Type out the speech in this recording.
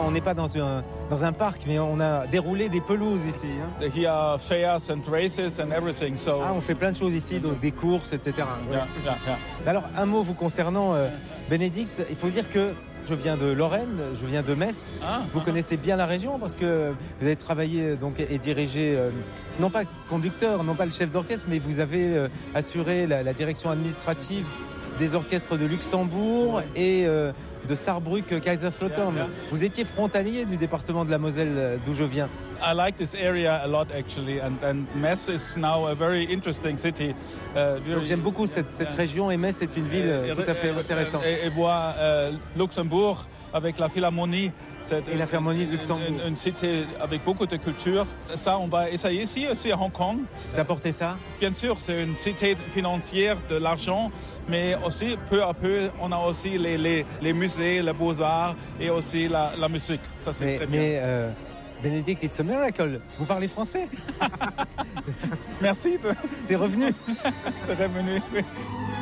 On n'est pas dans un parc, mais on a déroulé des pelouses ici. Hein. Here are fairs and races and everything. So on fait plein de choses ici, donc des courses, etc. Yeah. Alors, un mot vous concernant, Bénédicte. Il faut dire que je viens de Lorraine, je viens de Metz. Vous connaissez bien la région parce que vous avez travaillé donc, et dirigé, non pas conducteur, non pas le chef d'orchestre, mais vous avez assuré la direction administrative des orchestres de Luxembourg et de Saarbrück, Kaiserslautern. Yeah. Vous étiez frontalier du département de la Moselle d'où je viens. I like this area a lot actually, and Metz is now a very interesting city. Donc j'aime beaucoup cette région et Metz est une ville tout à fait intéressante. Et voir Luxembourg avec la Philharmonie. Et la Philharmonie de Luxembourg. Une cité avec beaucoup de culture. Ça, on va essayer ici aussi à Hong Kong. D'apporter ça? Bien sûr, c'est une cité financière de l'argent, mais aussi peu à peu, on a aussi les musées, les beaux-arts et aussi la musique. Ça, c'est très bien. Mais Bénédicte, it's a miracle. Vous parlez français? Merci. C'est revenu. C'est revenu.